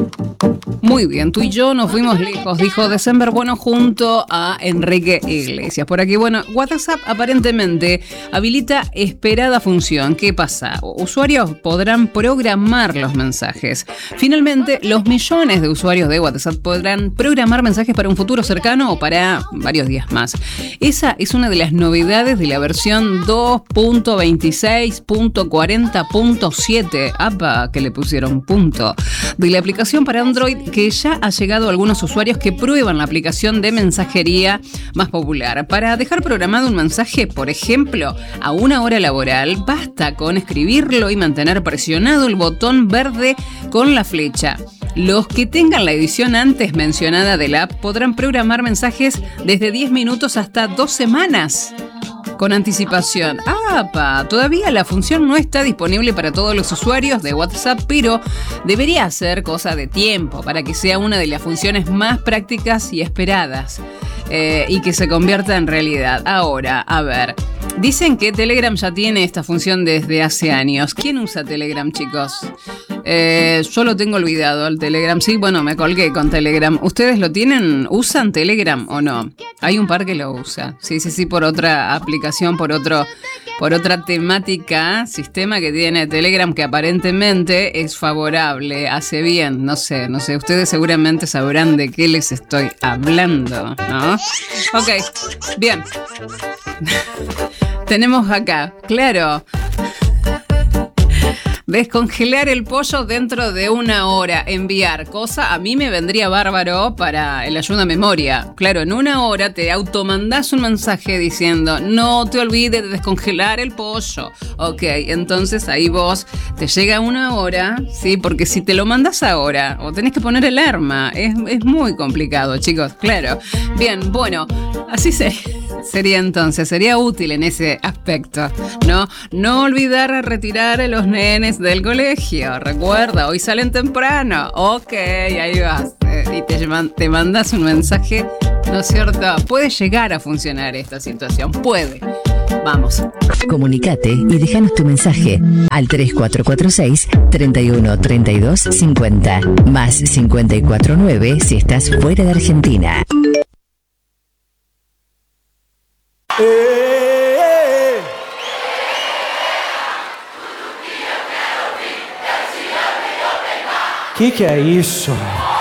Muy bien, tú y yo nos fuimos lejos, dijo December Bueno junto a Enrique Iglesias. Por aquí, bueno, WhatsApp aparentemente habilita esperada función. ¿Qué pasa? Usuarios podrán programar los mensajes. Finalmente, los millones de usuarios de WhatsApp podrán programar mensajes para un futuro cercano o para varios días más. Esa es una de las novedades de la versión 2.26.40.7. ¡Apa! Que le pusieron punto. De la aplicación para Android, que ya ha llegado a algunos usuarios que prueban la aplicación de mensajería más popular. Para dejar programado un mensaje, por ejemplo, a una hora laboral, basta con escribirlo y mantener presionado el botón verde con la flecha. Los que tengan la edición antes mencionada de la app podrán programar mensajes desde 10 minutos hasta 2 semanas. Con anticipación. Todavía la función no está disponible para todos los usuarios de WhatsApp, pero debería ser cosa de tiempo para que sea una de las funciones más prácticas y esperadas y que se convierta en realidad. Ahora, a ver, dicen que Telegram ya tiene esta función desde hace años. ¿Quién usa Telegram, chicos? Yo lo tengo olvidado, el Telegram. Sí, bueno, me colgué con Telegram. ¿Ustedes lo tienen? ¿Usan Telegram o no? Hay un par que lo usa. Sí, por otra aplicación, por otra temática, sistema que tiene Telegram que aparentemente es favorable, hace bien. No sé. Ustedes seguramente sabrán de qué les estoy hablando, ¿no? Ok, bien. Tenemos acá, claro. Descongelar el pollo dentro de 1 hora, enviar, cosa a mí me vendría bárbaro para el ayuda a memoria. Claro, en 1 hora te automandás un mensaje diciendo no te olvides de descongelar el pollo. Ok, entonces ahí vos te llega 1 hora, ¿sí? Porque si te lo mandás ahora o tenés que poner el alarma, es muy complicado, chicos, claro. Bien, bueno, así sería entonces, sería útil en ese aspecto, ¿no? No olvidar retirar a los nenes del colegio. Recuerda, hoy salen temprano. Ok, ahí vas. Y te mandas un mensaje, ¿no es cierto? Puede llegar a funcionar esta situación. Puede. Vamos. Comunicate y déjanos tu mensaje al 3446 31 32 50 más 549 si estás fuera de Argentina. Que é isso?